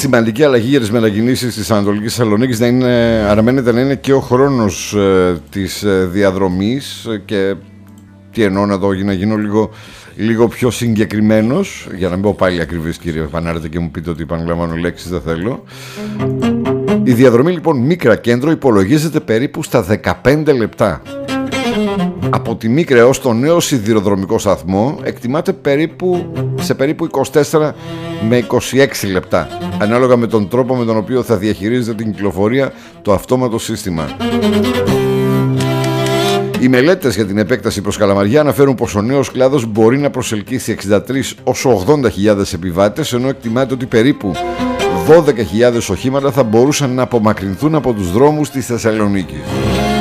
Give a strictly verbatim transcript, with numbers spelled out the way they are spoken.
σημαντική αλλαγή για τις μετακινήσεις της Ανατολικής Θεσσαλονίκης να είναι, αναμένεται να είναι και ο χρόνος ε, της ε, διαδρομής και τι εννοώ να, το, να γίνω λίγο, λίγο πιο συγκεκριμένος, για να μην πω πάλι ακριβής, κύριε Πανάρετε, και μου πείτε ότι επαναλαμβάνω λέξεις, δεν θέλω. Η διαδρομή λοιπόν Μίκρα Κέντρο υπολογίζεται περίπου στα δεκαπέντε λεπτά. Από τη Μίκρα έως το νέο σιδηροδρομικό σταθμό εκτιμάται περίπου, σε περίπου είκοσι τέσσερα με είκοσι έξι λεπτά, ανάλογα με τον τρόπο με τον οποίο θα διαχειρίζεται την κυκλοφορία το αυτόματο σύστημα. Οι μελέτες για την επέκταση προς Καλαμαριά αναφέρουν πως ο νέος κλάδος μπορεί να προσελκύσει εξήντα τρεις έως ογδόντα χιλιάδες επιβάτες, ενώ εκτιμάται ότι περίπου δώδεκα χιλιάδες οχήματα θα μπορούσαν να απομακρυνθούν από τους δρόμους της Θεσσαλονίκης.